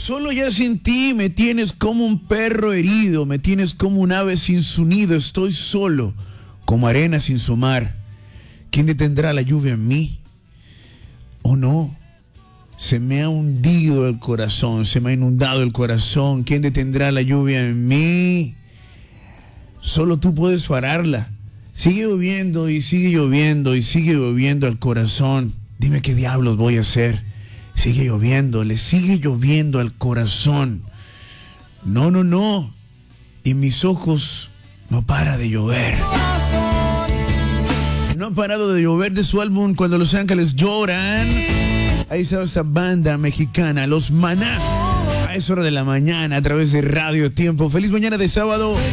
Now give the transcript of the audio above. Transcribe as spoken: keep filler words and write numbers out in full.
Solo ya sin ti me tienes como un perro herido, me tienes como un ave sin su nido, estoy solo, como arena sin su mar. ¿Quién detendrá la lluvia en mí? ¿O no? Se me ha hundido el corazón, se me ha inundado el corazón. ¿Quién detendrá la lluvia en mí? Solo tú puedes pararla. Sigue lloviendo y sigue lloviendo y sigue lloviendo al corazón. Dime qué diablos voy a hacer. Sigue lloviendo, le sigue lloviendo al corazón. No, no, no. Y mis ojos no para de llover. No ha parado de llover de su álbum Cuando los Ángeles Lloran. Ahí estaba esa banda mexicana, Los Maná. A esa hora de la mañana a través de Radio Tiempo. Feliz mañana de sábado.